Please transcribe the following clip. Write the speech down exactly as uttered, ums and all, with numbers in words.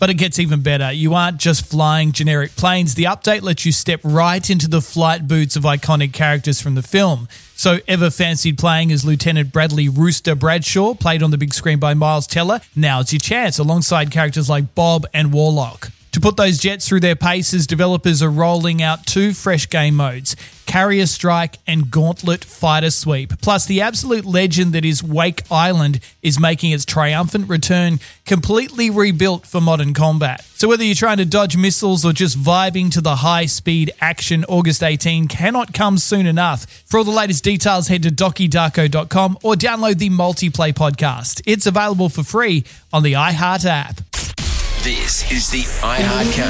But it gets even better. You aren't just flying generic planes. The update lets you step right into the flight boots of iconic characters from the film. So ever fancied playing as Lieutenant Bradley Rooster Bradshaw, played on the big screen by Miles Teller? Now's your chance, alongside characters like Bob and Warlock. To put those jets through their paces, developers are rolling out two fresh game modes, Carrier Strike and Gauntlet Fighter Sweep. Plus, the absolute legend that is Wake Island is making its triumphant return, completely rebuilt for modern combat. So whether you're trying to dodge missiles or just vibing to the high-speed action, August eighteenth cannot come soon enough. For all the latest details, head to doki darko dot com or download the Multiplay podcast. It's available for free on the iHeart app. This is the iHeart Countdown.